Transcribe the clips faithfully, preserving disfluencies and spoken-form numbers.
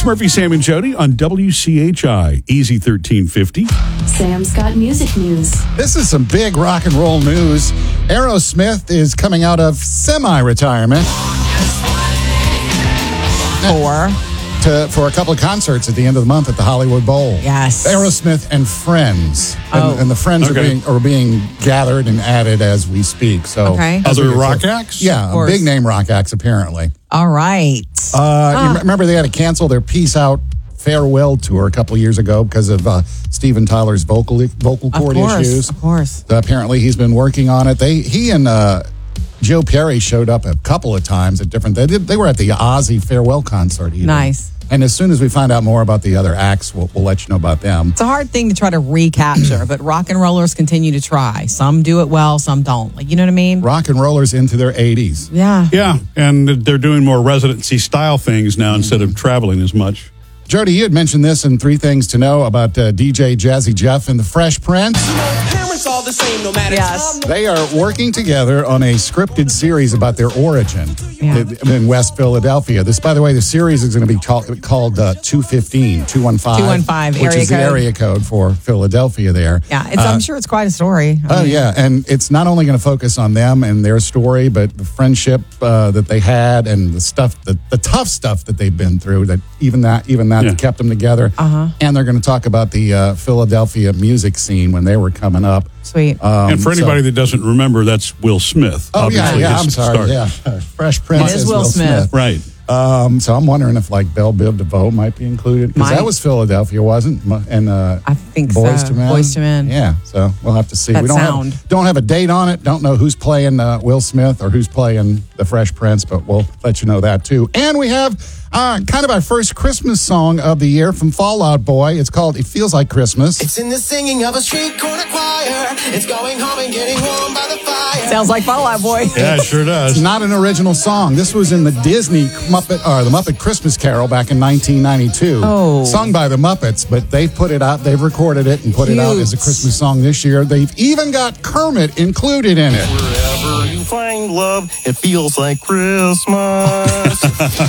Murphy, Sam, and Jody on W C H I, Easy thirteen fifty. Sam's got music news. This is some big rock and roll news. Aerosmith is coming out of semi-retirement. Or... To, for a couple of concerts at the end of the month at the Hollywood Bowl. Yes. Aerosmith and Friends. And, Oh. and the Friends Okay. are being are being gathered and added as we speak. So Okay. as we Other get rock close- acts? Yeah, Of a course. big name rock acts, apparently. All right. Uh, you remember they had to cancel their Peace Out farewell tour a couple of years ago because of uh, Steven Tyler's vocal vocal Of cord course. issues. Of course. Uh, apparently, he's been working on it. They he and uh, Joe Perry showed up a couple of times at different. They did. They were at the Ozzy farewell concert. Even. Nice. And as soon as we find out more about the other acts, we'll, we'll let you know about them. It's a hard thing to try to recapture, but rock and rollers continue to try. Some do it well, some don't. Like, you know what I mean? Rock and rollers into their eighties. Yeah. Yeah, and they're doing more residency style things now instead of traveling as much. Jody, you had mentioned this in Three Things to Know about uh, D J Jazzy Jeff and the Fresh Prince. Parents all the same, no matter. Yes. They are working together on a scripted series about their origin Yeah. in in West Philadelphia. This, by the way, the series is going to be called, called uh, two fifteen, two one five, two one five, which area is the code. area code for Philadelphia there. Yeah. It's, I'm sure it's quite a story. I Oh, mean, yeah. And it's not only going to focus on them and their story, but the friendship uh, that they had and the stuff, the, the tough stuff that they've been through, that even that even that Yeah. kept them together. Uh-huh. And they're going to talk about the uh, Philadelphia music scene when they were coming up. Sweet. Um, and for so- anybody that doesn't remember, that's Will Smith. Oh, yeah, obviously, yeah, his I'm sorry. start. Yeah, Fresh Prince It is is Will Will Smith. Smith. Right. Um, so I'm wondering if like Belle Biv DeVoe might be included because Might. that was Philadelphia, wasn't? M- And uh, I think Boyz so. II Men. Boyz two Men. Yeah. So we'll have to see. That we don't sound. have don't have a date on it. Don't know who's playing uh, Will Smith or who's playing the Fresh Prince, but we'll let you know that too. And we have uh, kind of our first Christmas song of the year from Fall Out Boy. It's called "It Feels Like Christmas." It's in the singing of a street corner choir. It's going home and getting warm by the fire. Sounds like Fall Out Boy. Yeah, it sure does. It's not an original song. This was in the Disney Muppet or the Muppet Christmas Carol back in nineteen ninety-two. Oh. Sung by the Muppets, but they've put it out, they've recorded it and put it out Cute. as a Christmas song this year. They've even got Kermit included in it. Wherever you find love, it feels like Christmas.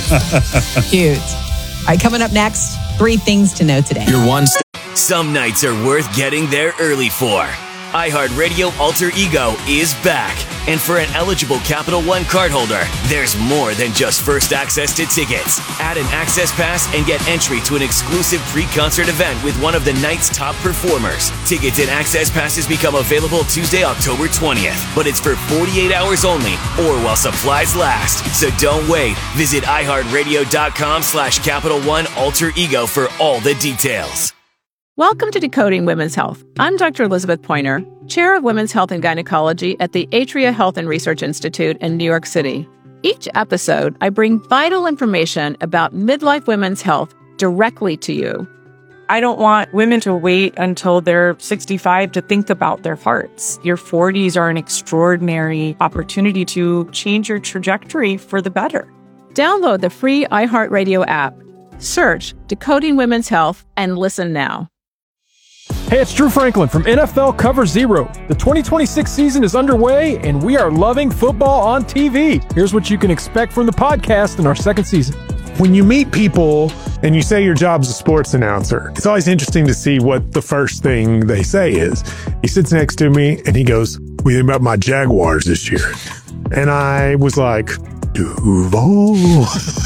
Cute. All right, coming up next, three things to know today. You're one step. Some nights are worth getting there early for. iHeartRadio Alter Ego is back. And for an eligible Capital One cardholder, there's more than just first access to tickets. Add an access pass and get entry to an exclusive pre-concert event with one of the night's top performers. Tickets and access passes become available Tuesday, October twentieth, but it's for forty-eight hours only or while supplies last. So don't wait. Visit iHeartRadio.com slash Capital One Alter Ego for all the details. Welcome to Decoding Women's Health. I'm Doctor Elizabeth Pointer, Chair of Women's Health and Gynecology at the Atria Health and Research Institute in New York City. Each episode, I bring vital information about midlife women's health directly to you. I don't want women to wait until they're sixty-five to think about their hearts. Your forties are an extraordinary opportunity to change your trajectory for the better. Download the free iHeartRadio app. Search Decoding Women's Health and listen now. Hey, it's Drew Franklin from N F L Cover Zero. The twenty twenty-six season is underway, and we are loving football on T V. Here's what you can expect from the podcast in our second season. When you meet people and you say your job's a sports announcer, it's always interesting to see what the first thing they say is. He sits next to me and he goes, "What do you think about my Jaguars this year?" And I was like, Duval.